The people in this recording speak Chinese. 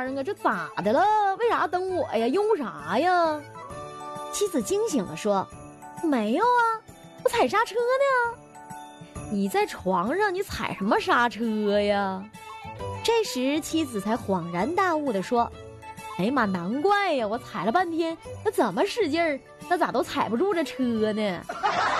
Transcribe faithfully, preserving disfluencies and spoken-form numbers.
样啊？这咋的了？为啥等我呀？用啥呀？ 妻子惊醒了说， 没有啊，我踩刹车呢。你在床上，你踩什么刹车呀？ 这时妻子才恍然大悟地说， 哎呀妈，难怪呀，我踩了半天，那怎么使劲儿，那咋都踩不住这车呢？